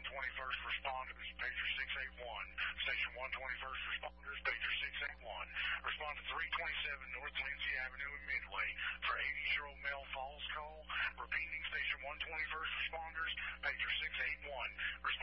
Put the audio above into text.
121st responders, pager 681. Station 121st responders, pager 681. Respond to 327 North Lindsay Avenue in Midway for 80-year-old male falls call. Repeating, Station 121st responders, pager 681.